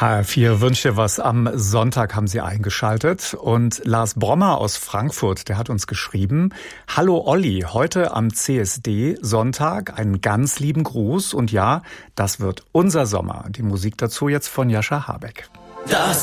HR4 wünscht dir was. Am Sonntag haben Sie eingeschaltet. Und Lars Brommer aus Frankfurt, der hat uns geschrieben: Hallo Olli, heute am CSD Sonntag einen ganz lieben Gruß. Und ja, das wird unser Sommer. Die Musik dazu jetzt von Jascha Habeck. Das